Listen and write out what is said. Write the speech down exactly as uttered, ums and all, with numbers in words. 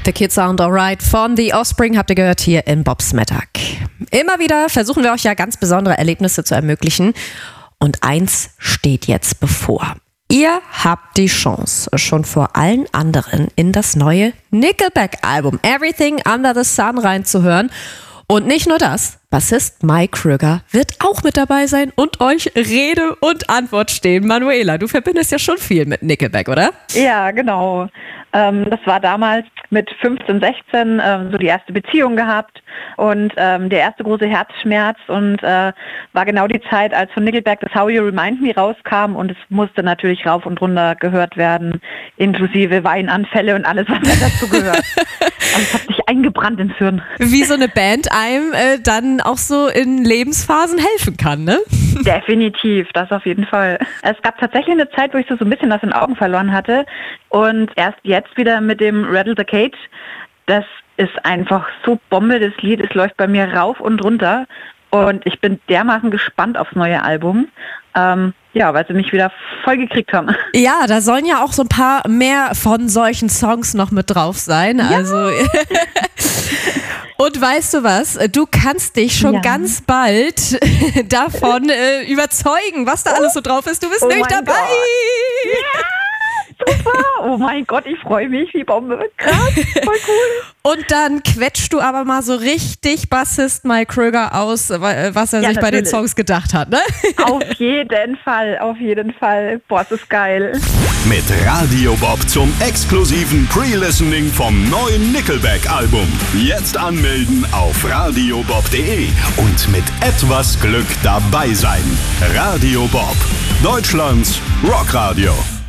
The Kids Sound Alright von The Offspring habt ihr gehört hier in Bobs Mittag. Immer wieder versuchen wir euch ja ganz besondere Erlebnisse zu ermöglichen. Und eins steht jetzt bevor. Ihr habt die Chance, schon vor allen anderen in das neue Nickelback-Album Everything Under the Sun reinzuhören. Und nicht nur das, Bassist Mike Krüger wird auch mit dabei sein und euch Rede und Antwort stehen. Manuela, du verbindest ja schon viel mit Nickelback, oder? Ja, genau. Ähm, das war damals mit fünfzehn, sechzehn ähm, so die erste Beziehung gehabt und ähm, der erste große Herzschmerz und äh, war genau die Zeit, als von Nickelback das How You Remind Me rauskam und es musste natürlich rauf und runter gehört werden, inklusive Weinanfälle und alles, was dazu gehört. Also es hat sich eingebrannt ins Hirn. Wie so eine Band einem äh, dann auch so in Lebensphasen helfen kann, ne? Definitiv, das auf jeden Fall. Es gab tatsächlich eine Zeit, wo ich so, so ein bisschen aus den Augen verloren hatte und erst jetzt wieder mit dem Rattle the Cage, das ist einfach so Bombe, das Lied, es läuft bei mir rauf und runter und ich bin dermaßen gespannt aufs neue Album. Ähm, ja, weil sie mich wieder voll gekriegt haben. Ja, da sollen ja auch so ein paar mehr von solchen Songs noch mit drauf sein. Ja. Also und weißt du was? Du kannst dich schon ja. ganz bald davon äh, überzeugen, was da alles so drauf ist. Du bist oh nämlich dabei. Ja. Super, oh mein Gott, ich freue mich, wie Bombe. Krass, voll cool. Und dann quetschst du aber mal so richtig Bassist Mike Krüger aus, was er ja, sich natürlich. bei den Songs gedacht hat, ne? Auf jeden Fall, auf jeden Fall. Boah, das ist geil. Mit Radio Bob zum exklusiven Pre-Listening vom neuen Nickelback-Album. Jetzt anmelden auf radiobob punkt de und mit etwas Glück dabei sein. Radio Bob, Deutschlands Rockradio.